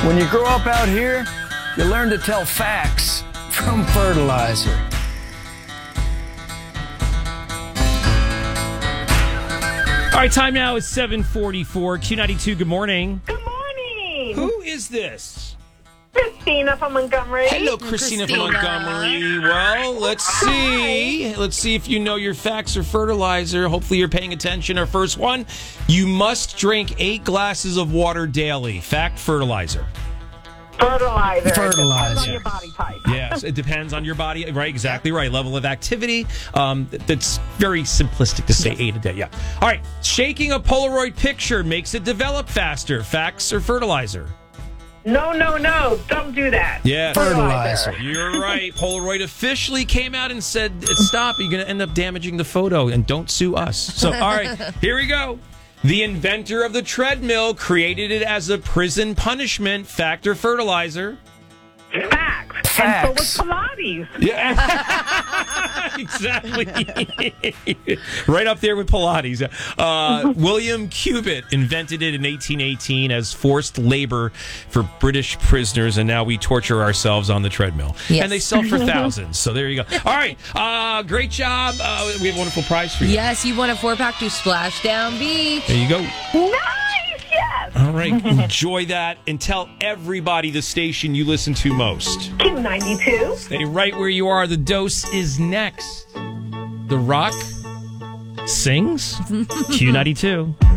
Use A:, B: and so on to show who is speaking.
A: When you grow up out here, you learn to tell facts from fertilizer.
B: All right, time now is 7:44. Q92, good morning.
C: Good morning.
B: Who is this?
C: Christina from Montgomery.
B: Hello, Christina from Montgomery. Well, let's see. Let's see if you know your facts or fertilizer. Hopefully you're paying attention. Our first one, you must drink 8 glasses of water daily. Fact, fertilizer.
C: Fertilizer.
A: Fertilizer.
C: Depends on your body type.
B: Yes, it depends on your body. Right, exactly right. Level of activity. That's very simplistic to say 8 a day. Yeah. All right. Shaking a Polaroid picture makes it develop faster. Facts or fertilizer?
C: No. Don't do that.
B: Yes.
A: Fertilizer.
B: You're right. Polaroid officially came out and said, stop. You're going to end up damaging the photo, and don't sue us. So, all right. Here we go. The inventor of the treadmill created it as a prison punishment. Fact or fertilizer?
C: Facts. And so was Pilates.
B: Yeah, exactly. Right up there with Pilates. William Cubitt invented it in 1818 as forced labor for British prisoners, and now we torture ourselves on the treadmill.
D: Yes.
B: And they sell for thousands. So there you go. All right, great job. We have a wonderful prize for you.
D: Yes, you won a 4-pack to Splashdown Beach.
B: There you go.
C: Nice, yes.
B: All right, enjoy that, and tell everybody the station you listen to most.
C: Q92.
B: Stay right where you are. The dose is next. The Rock sings Q92.